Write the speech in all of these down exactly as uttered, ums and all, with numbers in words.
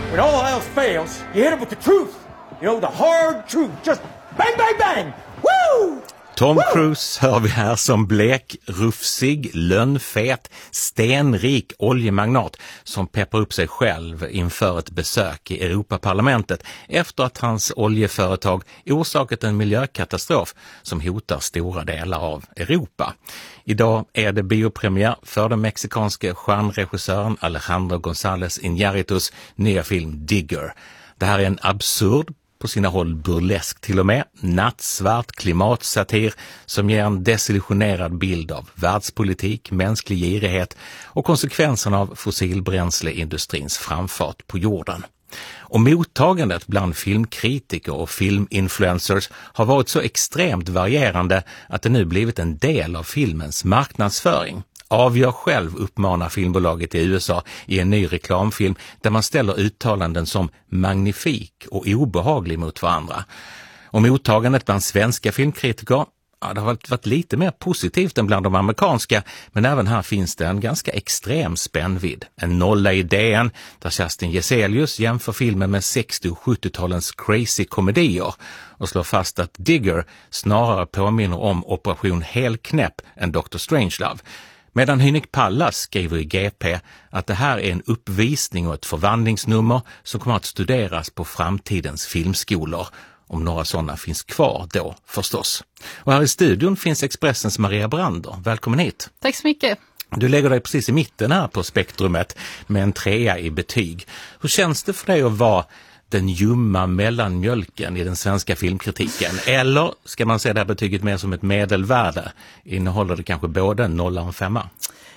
When all else fails, you hit it with the truth. You know, the hard truth. Just bang, bang, bang. Woo! Tom Cruise hör vi här som blek, rufsig, lönnfet, stenrik oljemagnat som peppar upp sig själv inför ett besök i Europaparlamentet efter att hans oljeföretag orsakat en miljökatastrof som hotar stora delar av Europa. Idag är det biopremiär för den mexikanske stjärnregissören Alejandro González Iñárritus nya film Digger. Det här är en absurd, på sina håll burlesk till och med, nattsvart klimatsatir som ger en desillusionerad bild av världspolitik, mänsklig girighet och konsekvenserna av fossilbränsleindustrins framfart på jorden. Och mottagandet bland filmkritiker och filminfluencers har varit så extremt varierande att det nu blivit en del av filmens marknadsföring. Avgör själv, uppmanar filmbolaget i U S A i en ny reklamfilm där man ställer uttalanden som magnifik och obehaglig mot varandra. Och mottagandet bland svenska filmkritiker, ja, det har varit, varit lite mer positivt än bland de amerikanska, men även här finns det en ganska extrem spännvidd. En nolla i D N där Kerstin Geselius jämför filmen med sextio- och sjuttiotalens crazy komedier och slår fast att Digger snarare påminner om Operation Helknäpp än doktor Strangelove. Medan Hynek Pallas skriver i G P att det här är en uppvisning och ett förvandlingsnummer som kommer att studeras på framtidens filmskolor. Om några sådana finns kvar då, förstås. Och här i studion finns Expressens Maria Brander. Välkommen hit. Tack så mycket. Du lägger dig precis i mitten här på spektrumet med en trea i betyg. Hur känns det för dig att vara den ljumma mellanmjölken i den svenska filmkritiken? Eller ska man se det här betyget mer som ett medelvärde? Innehåller det kanske både en nolla och en femma?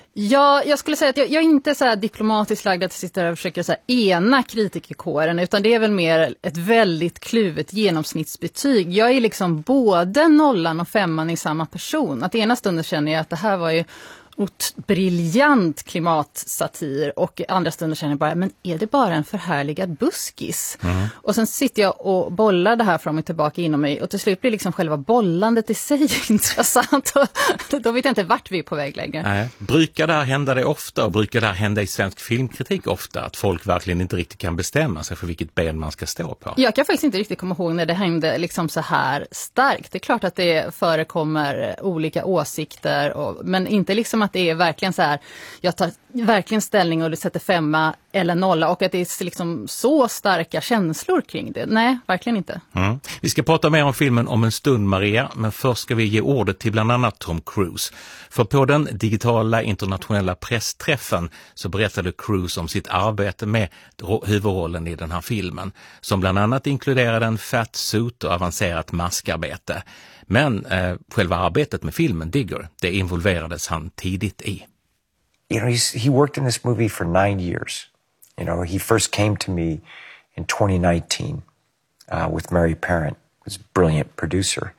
Ja, jag skulle säga att jag, jag är inte så här diplomatiskt lagd att jag sitter och försöker så här ena kritikerkåren, utan det är väl mer ett väldigt kluvet genomsnittsbetyg. Jag är liksom både nollan och femman i samma person. Att ena stunden känner jag att det här var ju ett briljant klimatsatir och andra stunder känner jag bara, men är det bara en förhärligad buskis? Mm. Och sen sitter jag och bollar det här fram och tillbaka inom mig och till slut blir liksom själva bollandet i sig intressant och då vet jag inte vart vi är på väg längre. Nej. Brukar det här hända det ofta och brukar det här hända i svensk filmkritik ofta att folk verkligen inte riktigt kan bestämma sig för vilket ben man ska stå på? Jag kan faktiskt inte riktigt komma ihåg när det hände liksom så här starkt. Det är klart att det förekommer olika åsikter och, men inte liksom att det är verkligen så här, jag tar verkligen ställning och det sätter femma eller nolla och att det är liksom så starka känslor kring det. Nej, verkligen inte. Mm. Vi ska prata mer om filmen om en stund, Maria, men först ska vi ge ordet till bland annat Tom Cruise. För på den digitala internationella pressträffen så berättade Cruise om sitt arbete med huvudrollen i den här filmen, som bland annat inkluderade en fat suit och avancerat maskarbete. Men eh, själva arbetet med filmen Digger, det involverades han tidigt i. You know, he's, he worked in this movie for nine years. You know, he first came to me in twenty nineteen uh, with Mary Parent, who's a brilliant producer.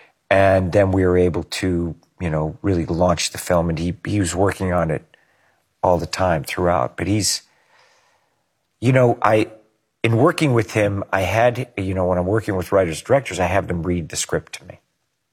And then we were able to, you know, really launch the film. And he, he was working on it all the time throughout. But he's, you know, I, in working with him, I had, you know, when I'm working with writers, directors, I have them read the script to me.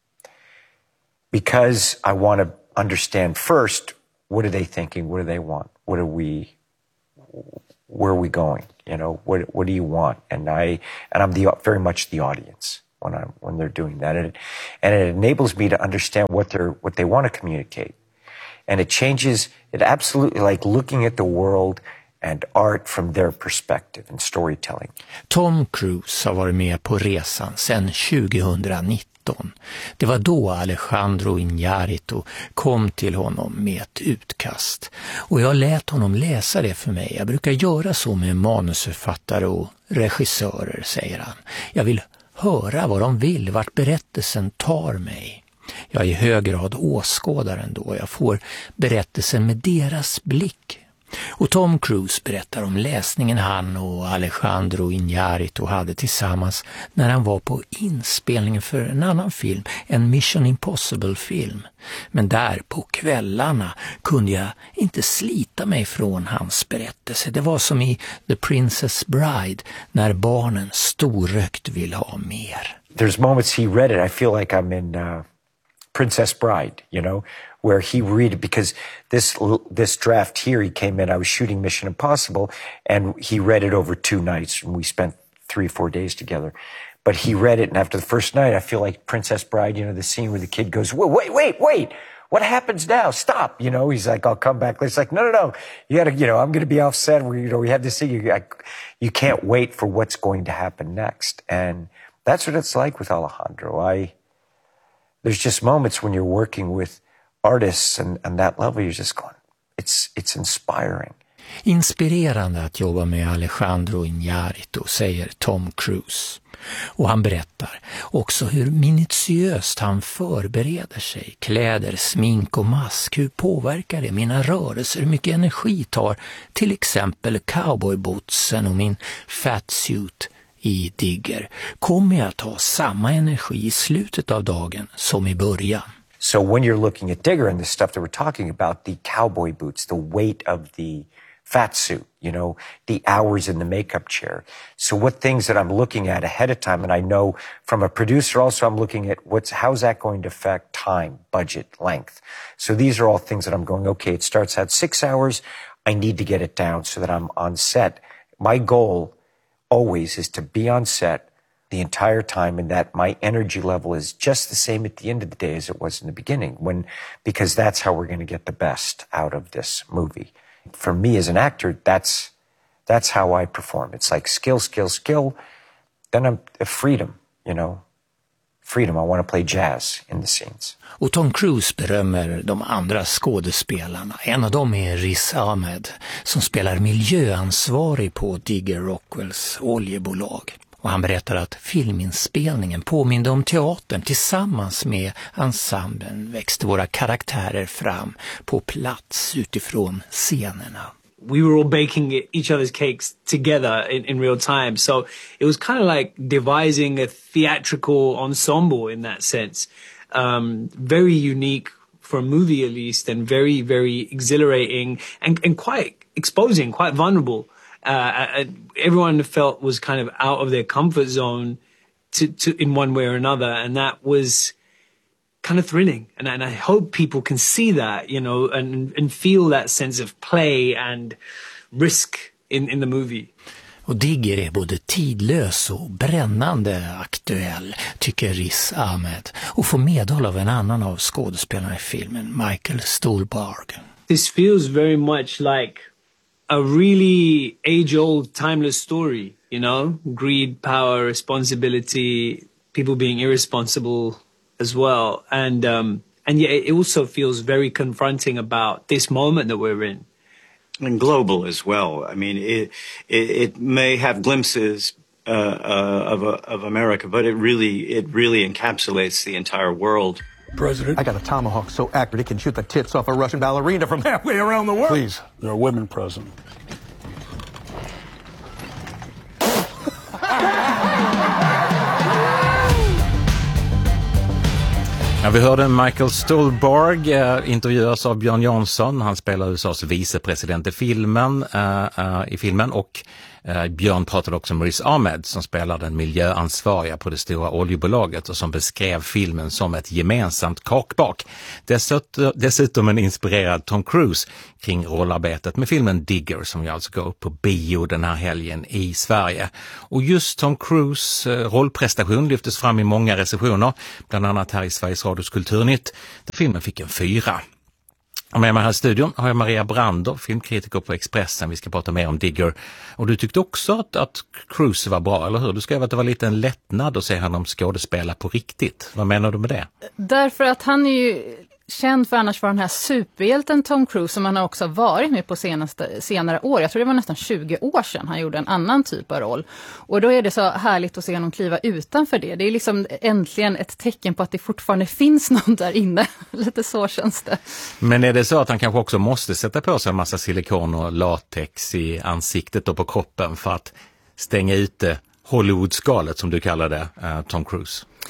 Because I want to understand first, what are they thinking? What do they want? What are we, where are we going? You know, what what do you want? And I, and I'm the, very much the audience when I'm, when they're doing that. And it, and it enables me to understand what they're, what they want to communicate. And it changes, it absolutely like looking at the world and art from their perspective and storytelling. Tom Cruise har varit med på resan sedan tjugonitton. Det var då Alejandro Iñárritu kom till honom med ett utkast. Och jag lät honom läsa det för mig. Jag brukar göra så med manusförfattare och regissörer, säger han. Jag vill höra vad de vill, vart berättelsen tar mig. Jag är i hög grad åskådaren då. Jag får berättelsen med deras blick. Och Tom Cruise berättar om läsningen han och Alejandro Iñárritu hade tillsammans när han var på inspelningen för en annan film, en Mission Impossible-film. Men där på kvällarna kunde jag inte slita mig från hans berättelse. Det var som i The Princess Bride när barnen storrökt vill ha mer. There's moments he read it, I feel like I'm in uh, Princess Bride, you know, where he read it because this this draft here, he came in, I was shooting Mission Impossible, and he read it over two nights, and we spent three, four days together. But he read it, and after the first night, I feel like Princess Bride, you know, the scene where the kid goes, wait, wait, wait, wait, what happens now? Stop, you know, he's like, I'll come back. It's like, no, no, no, you gotta, you know, I'm gonna be off set, we, you know, we have this thing, you, I, you can't wait for what's going to happen next. And that's what it's like with Alejandro. I, there's just moments when you're working with artists and, and that level, you're just going, it's, it's inspiring. Inspirerande att jobba med Alejandro Iñárritu, säger Tom Cruise. Och han berättar också hur minutiöst han förbereder sig. Kläder, smink och mask, hur påverkar det mina rörelser, hur mycket energi tar till exempel cowboybootsen och min fatsuit i Digger. Kommer jag att ha samma energi i slutet av dagen som i början? So when you're looking at Digger and the stuff that we're talking about, the cowboy boots, the weight of the fat suit, you know, the hours in the makeup chair. So what things that I'm looking at ahead of time, and I know from a producer also I'm looking at what's, how's that going to affect time, budget, length. So these are all things that I'm going, okay, it starts at six hours. I need to get it down so that I'm on set. My goal always is to be on set the entire time, and that my energy level is just the same at the end of the day as it was in the beginning, when, because that's how we're going to get the best out of this movie. For me as an actor, that's, that's how I perform. It's like skill, skill, skill. Then I'm freedom, you know, freedom. I want to play jazz in the scenes. Och Tom Cruise berömmer de andra skådespelarna. En av dem är Riz Ahmed, som spelar miljöansvarig på Digger Rockwells oljebolag. Och han berättar att filminspelningen påminner om teatern. Tillsammans med ensemblen växte våra karaktärer fram på plats utifrån scenerna. We were all baking each other's cakes together in, in real time. So it was kind of like devising a theatrical ensemble in that sense. Um, very unique for a movie at least, and very, very exhilarating and, and quite exposing, quite vulnerable. Uh, everyone felt was kind of out of their comfort zone to, to in one way or another, and that was kind of thrilling. And, and I hope people can see that, you know, and, and feel that sense of play and risk in, in the movie. Och Digger är både tidlös och brännande aktuell, tycker Riz Ahmed, och får medhåll av en annan av skådespelarna i filmen, Michael Stuhlbarg. This feels very much like a really age-old, timeless story, you know? Greed, power, responsibility, people being irresponsible as well. And um, and yet it also feels very confronting about this moment that we're in. And global as well. I mean, it it, it may have glimpses uh, uh, of a, of America, but it really it really encapsulates the entire world. President, I got a tomahawk so accurate it can shoot the tits off a Russian ballerina from halfway around the world. Please, there are women present. Ja, vi hörde Michael Stuhlbarg eh, intervjuas av Björn Jansson. Han spelar U S A:s vicepresident i filmen, eh, eh, i filmen och eh, Björn pratade också om Riz Ahmed som spelar den miljöansvariga på det stora oljebolaget och som beskrev filmen som ett gemensamt kakbak. Dessutom, dessutom en inspirerad Tom Cruise kring rollarbetet med filmen Digger som jag alltså går upp på bio den här helgen i Sverige. Och just Tom Cruise eh, rollprestation lyftes fram i många recensioner, bland annat här i Sveriges Radios Kulturnytt, där filmen fick en fyra. Och med mig här i studion har jag Maria Brander, filmkritiker på Expressen. Vi ska prata mer om Digger. Och du tyckte också att, att Cruise var bra, eller hur? Du skrev att det var lite en lättnad att se honom skådespela på riktigt. Vad menar du med det? Därför att han är ju känd för annars var den här superhjälten Tom Cruise som han har också varit med på senaste, senare år. Jag tror det var nästan tjugo år sedan han gjorde en annan typ av roll. Och då är det så härligt att se honom kliva utanför det. Det är liksom äntligen ett tecken på att det fortfarande finns någon där inne. Lite så känns det. Men är det så att han kanske också måste sätta på sig en massa silikon och latex i ansiktet och på kroppen för att stänga ute Hollywood-skalet som du kallar det, uh, Tom Cruise?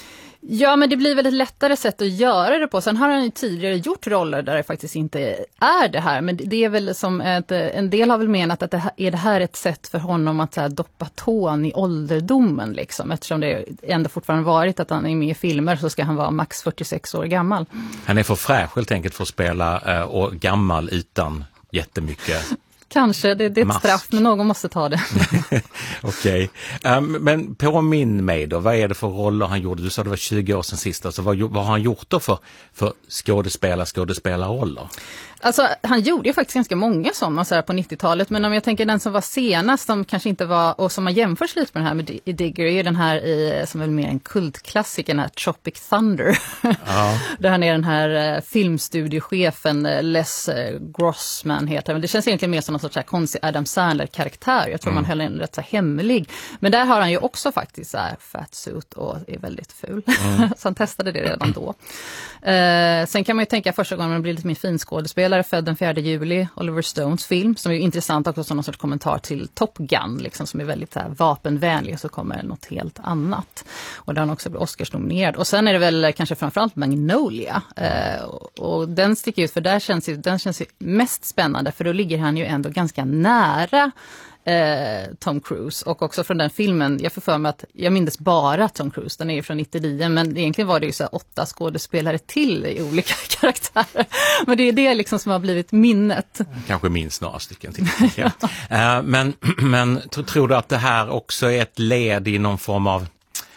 Ja, men det blir väl ett lättare sätt att göra det på. Sen har han ju tidigare gjort roller där det faktiskt inte är det här. Men det är väl som ett, en del har väl menat att det här, är det här ett sätt för honom att så här, doppa tån i ålderdomen liksom. Eftersom det ändå fortfarande varit att han är med i filmer så ska han vara max fyrtiosex år gammal. Han är för fräsch helt enkelt för att spela eh, och gammal utan jättemycket. Kanske, det, det är ett Mask. straff, men någon måste ta det. Okej, okay. um, men påminn mig då, vad är det för roller han gjorde? Du sa det var tjugo år sedan sist, alltså vad, vad har han gjort då för, för skådespelare, skådespelarroller? Alltså han gjorde ju faktiskt ganska många sådana så här på nittiotalet, men om jag tänker den som var senast, som kanske inte var, och som har jämförs lite med den här med Digger, är den här i, som är mer en kultklassiker, den här Tropic Thunder. Ja. Där han är den här filmstudiechefen Les Grossman heter han. Det känns egentligen mer som någon sorts här konstig Adam Sandler-karaktär. Jag tror mm. man höll en rätt så hemlig. Men där har han ju också faktiskt så här fatsuit och är väldigt ful. Mm. Så han testade det redan då. Eh, sen kan man ju tänka första gången man blir lite mer finskådespelare, född den fjärde juli, Oliver Stones film, som är intressant också som någon sorts kommentar till Top Gun, liksom, som är väldigt så här, vapenvänlig, och så kommer något helt annat. Och där han också blir Oscars-nominerad. Och sen är det väl kanske framförallt Magnolia. Eh, och, och den sticker ut, för där känns ju, den känns ju mest spännande, för då ligger han ju ändå ganska nära Eh, Tom Cruise, och också från den filmen, jag får för mig att jag minns bara Tom Cruise, den är ju från nittionio, men egentligen var det ju så här åtta skådespelare till i olika karaktärer, men det är det liksom som har blivit minnet. Kanske minst några stycken till. Ja. uh, men, men tror du att det här också är ett led i någon form av,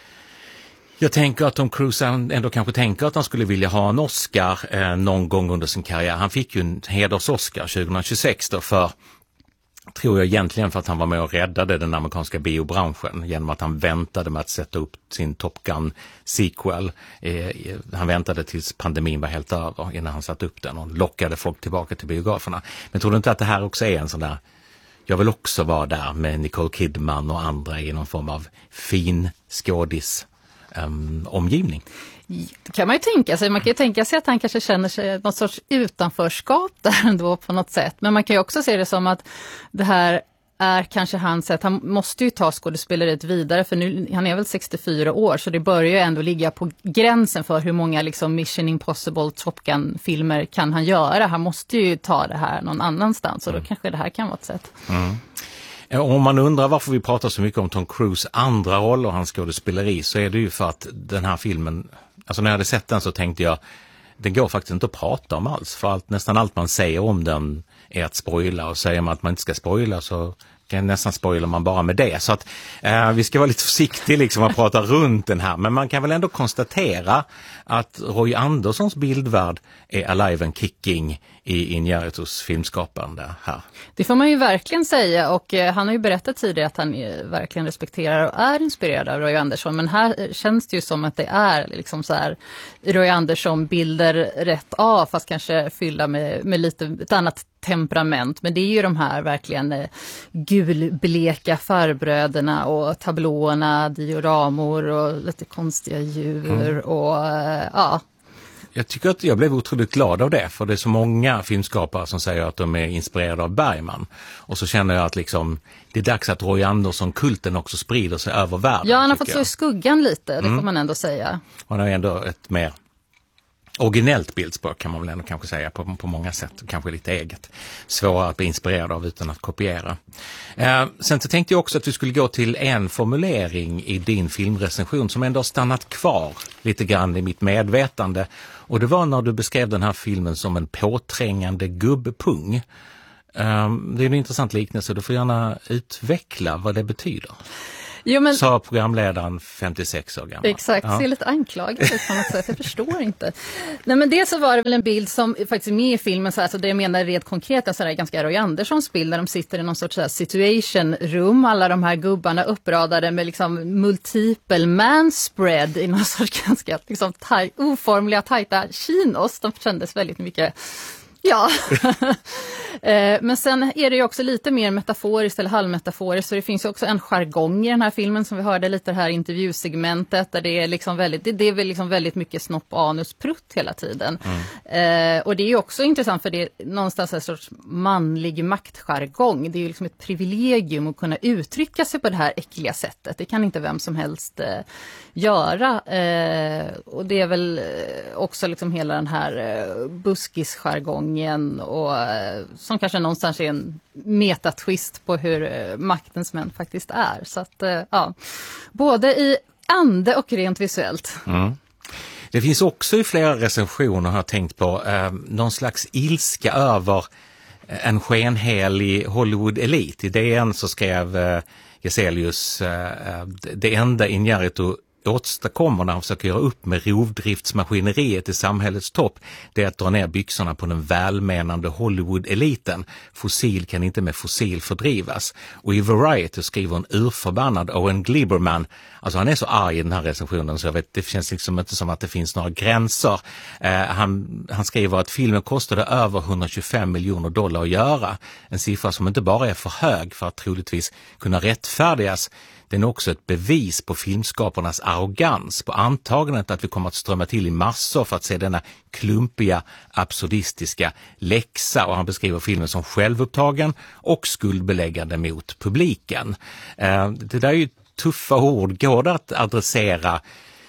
jag tänker att Tom Cruise ändå kanske tänker att han skulle vilja ha en Oscar eh, någon gång under sin karriär. Han fick ju en heders-Oscar tjugohundratjugosex då för, tror jag egentligen för att han var med och räddade den amerikanska biobranschen genom att han väntade med att sätta upp sin Top Gun sequel. Eh, han väntade tills pandemin var helt över innan han satte upp den och lockade folk tillbaka till biograferna. Men tror du inte att det här också är en sån där, jag vill också vara där med Nicole Kidman och andra i någon form av fin skådis um, omgivning? Det kan man ju tänka sig. Man kan ju tänka sig att han kanske känner sig något sorts utanförskap där ändå på något sätt. Men man kan ju också se det som att det här är kanske hans sätt. Han måste ju ta skådespeleriet vidare, för nu, han är väl sextiofyra år, så det börjar ju ändå ligga på gränsen för hur många liksom Mission Impossible, Top Gun-filmer kan han göra. Han måste ju ta det här någon annanstans, och då mm. kanske det här kan vara ett sätt. Mm. Om man undrar varför vi pratar så mycket om Tom Cruise andra roller och hans skådespeleri, så är det ju för att den här filmen, alltså när jag hade sett den så tänkte jag, den går faktiskt inte att prata om alls, för allt, nästan allt man säger om den är att spoila, och säger man att man inte ska spoila så kan nästan spoila man bara med det. Så att eh, vi ska vara lite försiktiga liksom att prata runt den här, men man kan väl ändå konstatera att Roy Anderssons bildvärld är alive and kicking i Injaritus filmskapande här. Det får man ju verkligen säga, och eh, han har ju berättat tidigare att han eh, verkligen respekterar och är inspirerad av Roy Andersson, men här eh, känns det ju som att det är liksom så här Roy Andersson-bilder rätt av, fast kanske fylla med, med lite ett annat temperament, men det är ju de här verkligen eh, gulbleka farbröderna och tablåerna, dioramor och lite konstiga djur mm. och eh, ja. Jag tycker att jag blev otroligt glad av det, för det är så många filmskapare som säger att de är inspirerade av Bergman. Och så känner jag att liksom, det är dags att Roy Andersson-kulten också sprider sig över världen. Ja, han har fått jag. stå i skuggan lite, det mm. får man ändå säga. Han har ändå ett mer originellt bildspråk, kan man väl ändå kanske säga, på, på många sätt. Kanske lite eget. Svårare att bli inspirerad av utan att kopiera. Eh, sen så tänkte jag också att vi skulle gå till en formulering i din filmrecension som ändå har stannat kvar lite grann i mitt medvetande. Och det var när du beskrev den här filmen som en påträngande gubbpung. Eh, det är en intressant liknelse, du får gärna utveckla vad det betyder. Jo, men, sa programledaren femtiosex år gammal. Exakt, ja. ser lite anklagad ut på något sätt, jag förstår inte. Nej, men det så var det väl en bild som faktiskt är med i filmen, så alltså det jag menar rent konkret, en sån där ganska Roy Anderssons bild, där de sitter i någon sorts så här situation room, alla de här gubbarna uppradade med liksom multiple manspread i någon sorts ganska liksom taj- oformliga tajta chinos. De kändes väldigt mycket Ja, men sen är det ju också lite mer metaforiskt eller halvmetaforiskt, så det finns ju också en jargong i den här filmen som vi hörde lite det här intervjusegmentet där det är liksom väldigt, det, det är väl liksom väldigt mycket snopp, anus, prutt hela tiden. Mm. Eh, och det är ju också intressant för det är någonstans en sorts manlig maktjargong. Det är ju liksom ett privilegium att kunna uttrycka sig på det här äckliga sättet. Det kan inte vem som helst eh, göra. Eh, och det är väl också liksom hela den här eh, buskisjargongen och eh, som kanske någonstans är en metatwist på hur eh, maktens män faktiskt är. Så att, eh, ja, både i ande och rent visuellt. Mm. Det finns också i flera recensioner, har jag tänkt på, eh, någon slags ilska över en skenhelig Hollywood-elit. I D N så skrev eh, Geselius eh, det enda Iñárritu åstadkommer när han försöker göra upp med rovdriftsmaskineriet i samhällets topp, det är att dra ner byxorna på den välmenande Hollywood-eliten. Fossil kan inte med fossil fördrivas. Och i Variety skriver en urförbannad Owen Gleiberman, alltså han är så arg i den här recensionen så jag vet, det känns liksom inte som att det finns några gränser. Eh, han, han skriver att filmen kostade över hundratjugofem miljoner dollar att göra. En siffra som inte bara är för hög för att troligtvis kunna rättfärdigas. Den är också ett bevis på filmskaparnas arrogans, på antagandet att vi kommer att strömma till i massor för att se denna klumpiga, absurdistiska läxa. Och han beskriver filmen som självupptagen och skuldbeläggande mot publiken. Eh, det där är ju tuffa ord. Går det att adressera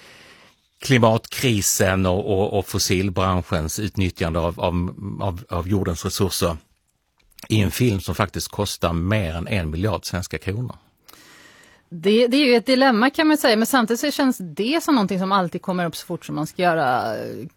klimatkrisen och, och, och fossilbranschens utnyttjande av, av, av, av jordens resurser i en film som faktiskt kostar mer än en miljard svenska kronor? Det, det är ju ett dilemma kan man säga, men samtidigt så känns det som någonting som alltid kommer upp så fort som man ska göra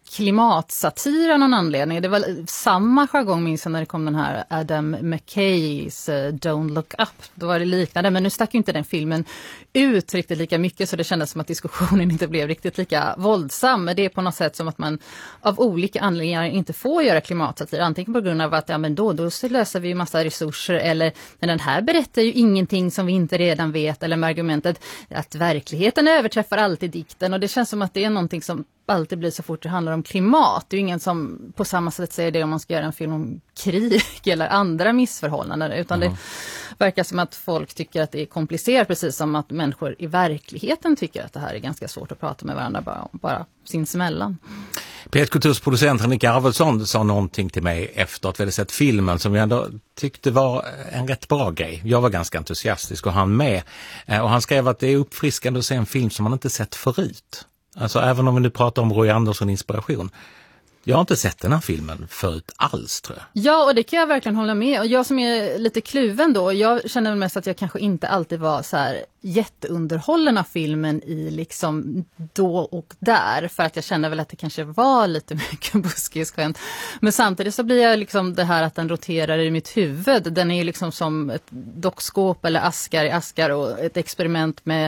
klimatsatir av någon anledning. Det var samma jargong minns jag när det kom den här Adam McKays uh, Don't Look Up. Då var det liknande, men nu stack ju inte den filmen ut riktigt lika mycket så det kändes som att diskussionen inte blev riktigt lika våldsam. Men det är på något sätt som att man av olika anledningar inte får göra klimatsatir. Antingen på grund av att ja, men då, då så löser vi ju massa resurser eller men den här berättar ju ingenting som vi inte redan vet eller med argumentet att verkligheten överträffar alltid dikten och det känns som att det är någonting som alltid blir så fort det handlar om klimat. Det är ju ingen som på samma sätt säger det om man ska göra en film om krig eller andra missförhållanden utan mm. det verkar som att folk tycker att det är komplicerat precis som att människor i verkligheten tycker att det här är ganska svårt att prata med varandra bara, bara sinsemellan. P ett Kulturs producent Henrik Arvidsson sa någonting till mig efter att vi hade sett filmen som jag ändå tyckte var en rätt bra grej. Jag var ganska entusiastisk och han med. Och han skrev att det är uppfriskande att se en film som man inte sett förut. Alltså även om vi nu pratar om Roy Andersson-inspiration. Jag har inte sett den här filmen förut alls, tror jag. Ja, och det kan jag verkligen hålla med. Och jag som är lite kluven då, jag känner väl mest att jag kanske inte alltid var så här jätteunderhållen av filmen i liksom då och där. För att jag känner väl att det kanske var lite mycket buskisskämt. Men samtidigt så blir jag liksom det här att den roterar i mitt huvud. Den är ju liksom som ett dockskåp eller askar i askar och ett experiment med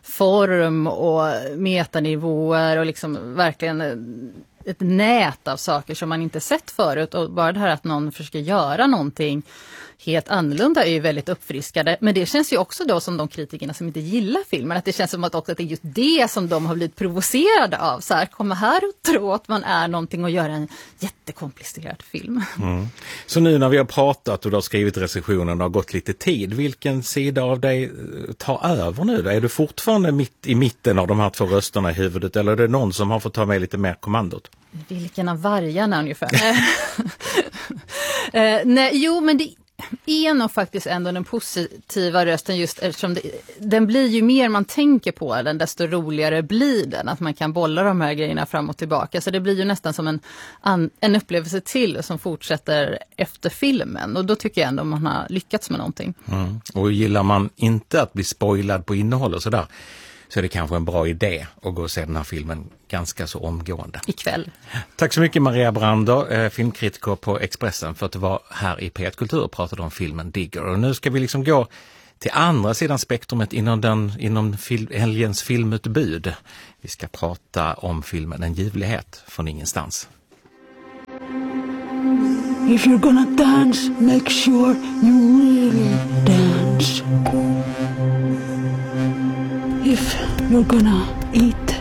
form och metanivåer och liksom verkligen ett nät av saker som man inte sett förut och bara det här att någon försöker göra någonting helt annorlunda är ju väldigt uppfriskande. Men det känns ju också då som de kritikerna som inte gillar filmen, att det känns som att också att det är just det som de har blivit provocerade av. Så här, komma här och tro att man är någonting och göra en jättekomplicerad film. Mm. Så nu när vi har pratat och du har skrivit recensionen och har gått lite tid, vilken sida av dig tar över nu då? Är du fortfarande mitt i mitten av de här två rösterna i huvudet eller är det någon som har fått ta med lite mer kommandot? Vilken av vargarna ungefär? eh, nej, jo, men det är nog faktiskt ändå den positiva rösten just eftersom det, den blir ju mer man tänker på den desto roligare blir den. Att man kan bolla de här grejerna fram och tillbaka. Så det blir ju nästan som en, en upplevelse till som fortsätter efter filmen. Och då tycker jag ändå att man har lyckats med någonting. Mm. Och gillar man inte att bli spoilad på innehåll och sådär så är det kanske en bra idé att gå och se den här filmen ganska så omgående. Ikväll. Tack så mycket Maria Brander, filmkritiker på Expressen, för att du var här i P ett Kultur och pratade om filmen Digger. Och nu ska vi liksom gå till andra sidan spektrumet inom, den, inom fil, helgens filmutbud. Vi ska prata om filmen En ljuvlighet från ingenstans. If you're gonna dance, make sure you really dance. If you're gonna eat,